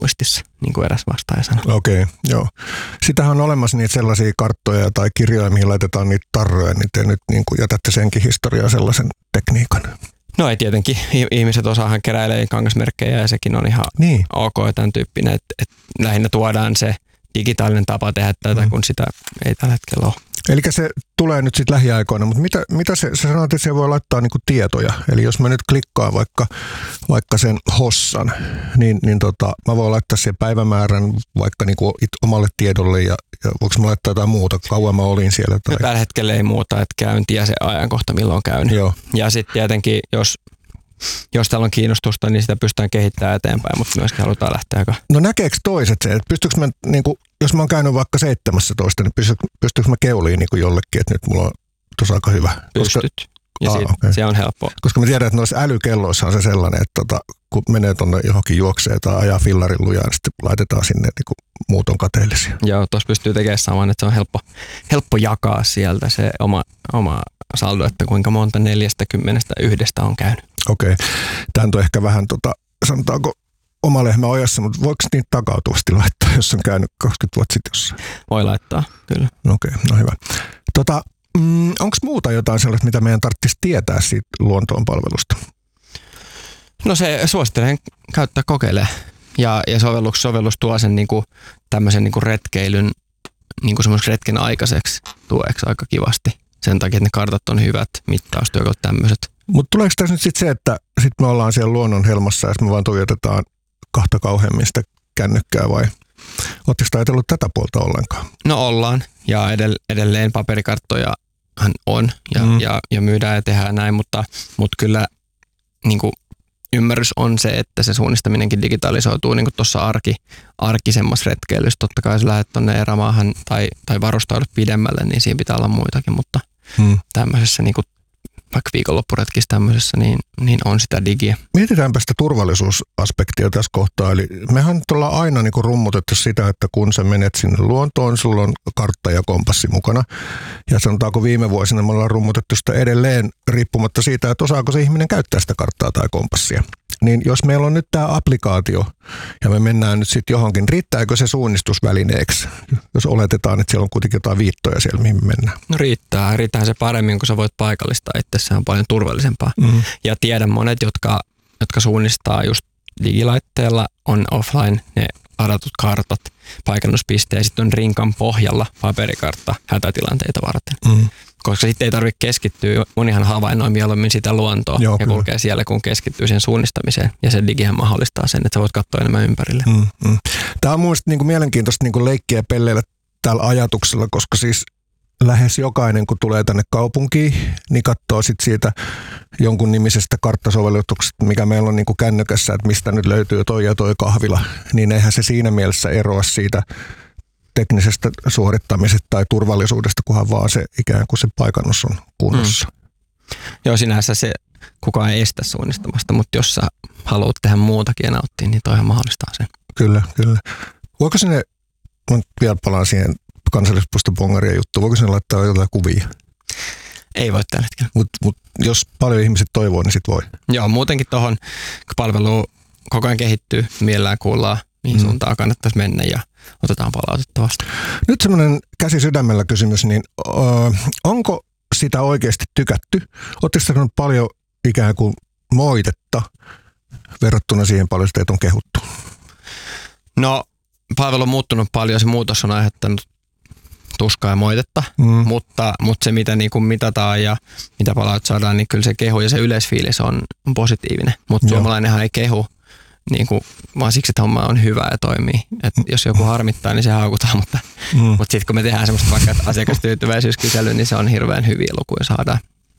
muistissa, niin kuin eräs vastaaja sanoi. Okei, joo. Sitähän on olemassa niitä sellaisia karttoja tai kirjoja, mihin laitetaan niitä tarroja, niin te nyt niin kuin jätätte senkin historiaa sellaisen tekniikan. No ei tietenkin. Ihmiset osaahan keräilee kangasmerkkejä ja sekin on ihan ok ja tämän tyyppinen, että lähinnä tuodaan se digitaalinen tapa tehdä tätä, kun sitä ei tällä hetkellä ole. Eli se tulee nyt sitten lähiaikoina, mutta mitä sä sanoit, että se voi laittaa niinku tietoja. Eli jos mä nyt klikkaan vaikka sen hossan, niin mä voin laittaa sen päivämäärän vaikka niinku omalle tiedolle ja voiko mä laittaa jotain muuta, kauan mä olin siellä. Tai... No, tällä hetkellä ei muuta, että käynti ja se ajankohta milloin käyn. Joo. Ja sitten tietenkin, jos täällä on kiinnostusta, niin sitä pystytään kehittämään eteenpäin, mutta myöskin halutaan lähteä. No näkeekö toiset se, että pystyykö mä, niinku, jos mä oon käynyt vaikka 17, niin pystyykö mä keuliin niinku jollekin, että nyt mulla on tuossa aika hyvä? Pystyt. Ja se on helppoa. Koska mä tiedän, että noissa älykelloissa on se sellainen, että kun menee tuonne johonkin juokseen tai ajaa fillarin lujaan, niin sitten laitetaan sinne niinku muut on kateellisia. Joo, tuossa pystyy tekemään saman, että se on helppo jakaa sieltä se oma saldo, että kuinka monta 41 on käynyt. Okei. Tämä on ehkä vähän, sanotaanko oma lehmä ojassa, mutta voiko niitä takautuvasti laittaa, jos on käynyt 20 vuotta sitten jossain? Voi laittaa, kyllä. Okei, no hyvä. Onko muuta jotain sellaista, mitä meidän tarvitsisi tietää siitä luontoon palvelusta? No se suosittelen käyttää kokeilee. Ja sovellus tuo sen niinku, tämmöisen niinku retkeilyn, niinku semmoisen retken aikaiseksi tueksi aika kivasti. Sen takia, että ne kartat on hyvät, mittaustyökalut tämmöiset. Mutta tuleeko tässä nyt sitten se, että sit me ollaan siellä luonnon helmassa ja me vaan tuijotetaan kahta kauheammin sitä kännykkää vai ootteko ajatellut tätä puolta ollenkaan? No ollaan ja edelleen paperikarttojahan on ja myydään ja tehdään näin, mutta kyllä niinku, ymmärrys on se, että se suunnistaminenkin digitalisoituu niin kuin tuossa arkisemmassa retkeilyssä. Totta kai jos lähdet tuonne erämaahan tai varustaudut pidemmälle, niin siinä pitää olla muitakin, mutta tämmöisessä niin kuin vaikka viikonloppuretkissä tämmöisessä, niin on sitä digiä. Mietitäänpä sitä turvallisuusaspektia tässä kohtaa. Eli mehän nyt ollaan aina niin kuin rummutettu sitä, että kun sä menet sinne luontoon, sulla on kartta ja kompassi mukana. Ja sanotaanko viime vuosina me ollaan rummutettu sitä edelleen riippumatta siitä, että osaako se ihminen käyttää sitä karttaa tai kompassia. Niin jos meillä on nyt tämä applikaatio ja me mennään nyt sitten johonkin, riittääkö se suunnistusvälineeksi, jos oletetaan, että siellä on kuitenkin jotain viittoja siellä, mihin me mennään? No riittää se paremmin, kun sä voit paikallistaa itse, se on paljon turvallisempaa. Ja tiedän monet, jotka suunnistaa just digilaitteella, on offline ne varatut kartat, paikannuspiste ja sitten on rinkan pohjalla paperikartta hätätilanteita varten. Koska sitten ei tarvitse keskittyä, monihan havainnoi mieluummin sitä luontoa ja kulkee siellä, kun keskittyy sen suunnistamiseen. Ja se digihän mahdollistaa sen, että sä voit katsoa enemmän ympärille. Tämä on mun mielestä niinku mielenkiintoista niinku leikkiä ja pelleillä tällä ajatuksella, koska siis lähes jokainen, kun tulee tänne kaupunkiin, niin katsoo sitten siitä jonkun nimisestä karttasovellutuksesta, mikä meillä on niinku kännykässä, että mistä nyt löytyy toi ja toi kahvila. Niin eihän se siinä mielessä eroa siitä teknisestä suorittamisesta tai turvallisuudesta, kunhan vaan se ikään kuin se paikannus on kunnossa. Joo, sinänsä se kukaan ei estä suunnistamasta, mutta jos sä haluat tehdä muutakin ja nauttia, niin toihan mahdollistaa sen. Kyllä. Voiko sinne, mä vielä palaan siihen kansallispuiston bongarien juttuun, voiko sinne laittaa jotain kuvia? Ei voi tällä hetkellä. Mut jos paljon ihmiset toivoo, niin sit voi. Joo, muutenkin tuohon palvelu koko ajan kehittyy, mielellään kuullaan, mihin suuntaan kannattaisi mennä ja otetaan palautetta vastaan. Nyt semmoinen käsi sydämellä kysymys, niin onko sitä oikeasti tykätty? Oletteko sanonut paljon ikään kuin moitetta verrattuna siihen paljon sitä on kehuttu? No, palvelu on muuttunut paljon, se muutos on aiheuttanut tuskaa ja moitetta, mutta se mitä niin kuin mitataan ja mitä palaut saadaan, niin kyllä se kehu ja se yleisfiilis on positiivinen, mutta suomalainenhan ei kehu niin kuin, vaan siksi, että homma on hyvä ja toimii. Et jos joku harmittaa, niin se haukutaan, mutta sitten kun me tehdään semmoista vaikka asiakastyytyväisyyskysely, niin se on hirveän hyviä lukuja saadaan.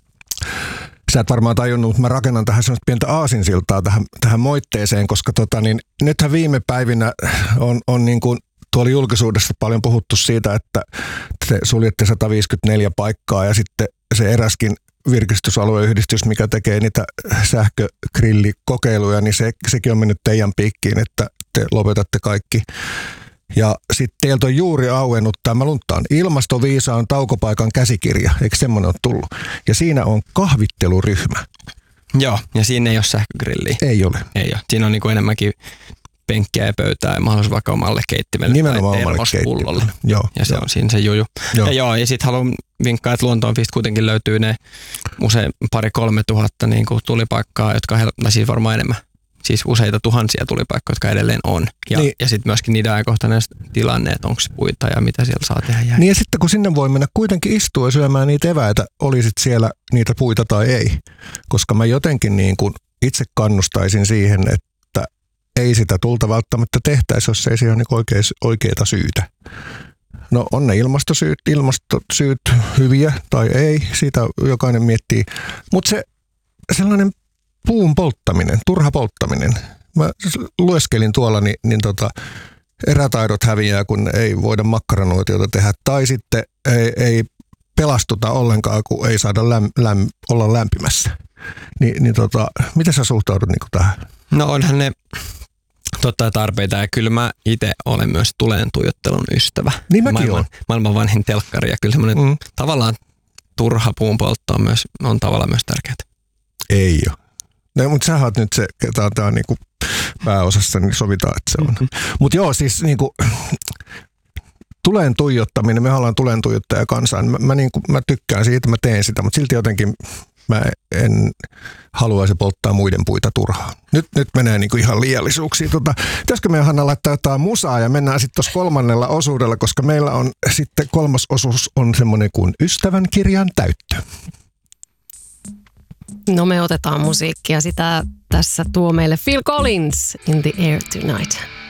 Sä et varmaan tajunnut, mutta mä rakennan tähän semmoista pientä aasinsiltaa tähän moitteeseen, koska nythän viime päivinä on niin kuin tuolla julkisuudessa paljon puhuttu siitä, että te suljette 154 paikkaa ja sitten se eräskin virkistysalueyhdistys, mikä tekee niitä sähkögrillikokeiluja, niin sekin on mennyt teidän piikkiin, että te lopetatte kaikki. Ja sitten teiltä on juuri auennut tämä luntaan ilmastoviisaan taukopaikan käsikirja, eikö semmoinen ole tullut? Ja siinä on kahvitteluryhmä. Joo, ja siinä ei ole sähkögrilliä. Ei ole. Ei ole. Siinä on niin kuin enemmänkin penkkiä ja pöytää ja mahdollisuus vaikka omalle keittimelle nimenomaan tai termospullolle. Ja se on siinä se juju. Ja sitten haluan vinkkaa, että Luontoon Feast kuitenkin löytyy ne usein 2,000–3 tuhatta niin kuin tulipaikkaa, jotka siis varmaan enemmän. Siis useita tuhansia tulipaikkoja, jotka edelleen on. Ja sitten myöskin niiden ajankohtainen tilanne, että onko puita ja mitä siellä saa tehdä. Niin ja sitten kun sinne voi mennä kuitenkin istua ja syömään niitä eväitä, olisit siellä niitä puita tai ei. Koska mä jotenkin niin kuin itse kannustaisin siihen, että ei sitä tulta välttämättä tehtäisi, jos ei siihen ole niin oikeita syytä. No on ne ilmastosyyt hyviä tai ei, siitä jokainen miettii. Mutta se sellainen puun polttaminen, turha polttaminen. Mä lueskelin tuolla, niin erätaidot häviää, kun ei voida makkaranuotiota tehdä. Tai sitten ei pelastuta ollenkaan, kun ei saada olla lämpimässä. Miten sä suhtaudut niin tähän? No onhan ne totta tarpeita ja kyllä mä itse olen myös tuleen tuijottelun ystävä. Niin mäkin olen. Maailman vanhin telkkari ja kyllä semmoinen tavallaan turha puun poltto on tavallaan myös tärkeää. Ei ole. No, mutta sä oot nyt se, ketä on tää niinku pääosassa, niin sovitaan, että se on. Mutta joo, siis niinku tuleen tuijottaminen, me ollaan tuleen tuijottaja kansaan. Mä tykkään siitä, mä teen sitä, mutta silti jotenkin mä en haluaisi polttaa muiden puita turhaan. Nyt menee niinku ihan liiallisuuksiin. Pitäisikö meidän Hanna laittaa jotain musaa ja mennään sitten tuossa 3. osuudella, koska meillä on sitten 3. osuus on semmoinen kuin Ystävän kirjan täyttö. No me otetaan musiikkia. Sitä tässä tuo meille Phil Collins, In the Air Tonight.